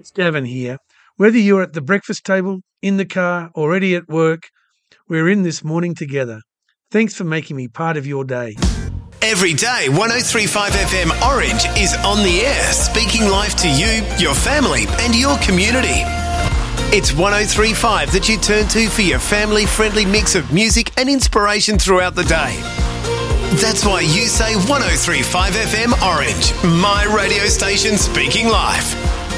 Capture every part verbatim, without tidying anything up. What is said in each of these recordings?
It's Gavin here. Whether you're at the breakfast table, in the car, already at work, we're in this morning together. Thanks for making me part of your day. Every day, one oh three point five F M Orange is on the air, speaking life to you, your family and your community. It's one oh three point five that you turn to for your family-friendly mix of music and inspiration throughout the day. That's why you say one oh three point five F M Orange, my radio station speaking life.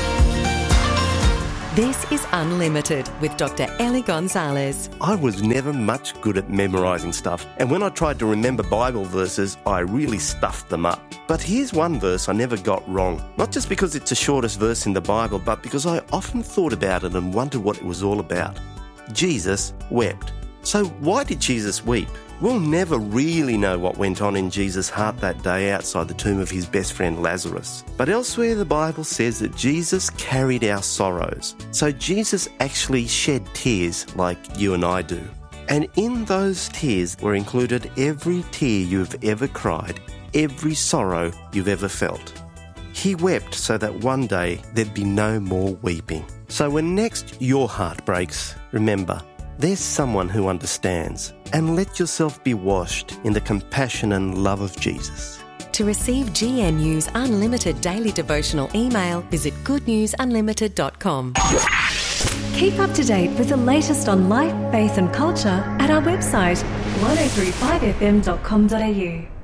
This is Unlimited with Doctor Ellie Gonzalez. I was never much good at memorising stuff, and when I tried to remember Bible verses, I really stuffed them up. But here's one verse I never got wrong. Not just because it's the shortest verse in the Bible, but because I often thought about it and wondered what it was all about. Jesus wept. So why did Jesus weep? We'll never really know what went on in Jesus' heart that day outside the tomb of his best friend Lazarus. But elsewhere the Bible says that Jesus carried our sorrows. So Jesus actually shed tears like you and I do. And in those tears were included every tear you've ever cried, every sorrow you've ever felt. He wept so that one day there'd be no more weeping. So when next your heart breaks, remember, there's someone who understands, and let yourself be washed in the compassion and love of Jesus. To receive G N U's unlimited daily devotional email, visit good news unlimited dot com. Keep up to date with the latest on life, faith and culture at our website one oh three five f m dot com dot a u.